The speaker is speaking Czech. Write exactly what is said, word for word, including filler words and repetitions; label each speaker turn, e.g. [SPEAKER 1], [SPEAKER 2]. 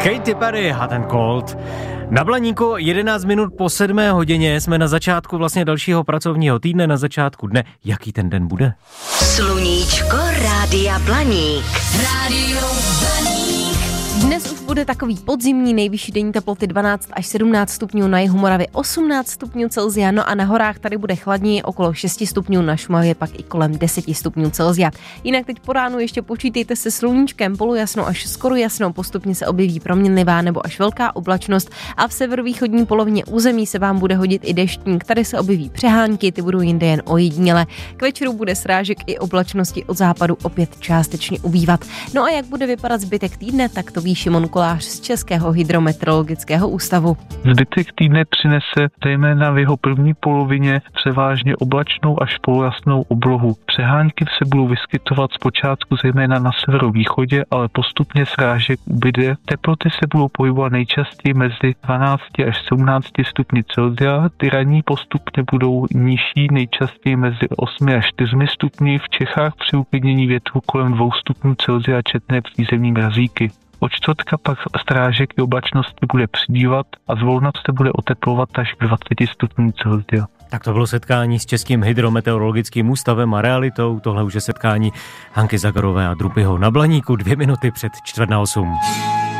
[SPEAKER 1] Katy Perry, Hot and Cold. Na Blaníku jedenáct minut po sedmé hodině jsme na začátku vlastně dalšího pracovního týdne, na začátku dne. Jaký ten den bude?
[SPEAKER 2] Sluníčko Rádia Blaník. Rádio Blaník.
[SPEAKER 3] Dnes už bude takový podzimní, nejvyšší denní teploty dvanáct až sedmnáct stupňů, na jihu Moravy osmnáct stupňů Celsia, no a na horách tady bude chladněji, okolo šest stupňů, na Šumavě pak i kolem deset stupňů Celsia. Jinak teď po ránu ještě počítejte se sluníčkem, polojasno až skoro jasno, postupně se objeví proměnlivá nebo až velká oblačnost a v severovýchodní polovině území se vám bude hodit i deštník, tady se objeví přehánky, ty budou jinde jen ojediněle. K večeru bude srážek i oblačnosti od západu opět částečně ubývat. No a jak bude vypadat zbytek týdne, tak to ví Šimon Kolář z Českého hydrometeorologického ústavu.
[SPEAKER 4] Zbytek týdne přinese zejména v jeho první polovině převážně oblačnou až polojasnou oblohu. Přehánky se budou vyskytovat zpočátku zejména na severovýchodě, ale postupně srážek ubyde. Teploty se budou pohybovat nejčastěji mezi dvanáct až sedmnáct stupni Celsia. Ty ranní postupně budou nižší, nejčastěji mezi osm až čtyři stupni. V Čechách při uklidnění větru kolem dvou stupňů Celsia četné přízemní mrazíky. Od čtvrtka pak strážek i oblačnosti bude přibývat a zvolna se bude oteplovat až k dvaceti stupňů Celsia.
[SPEAKER 1] Tak to bylo setkání s Českým hydrometeorologickým ústavem a realitou. Tohle už je setkání Hanky Zagarové a Drupyho na Blaníku, dvě minuty před čtvrt na osm.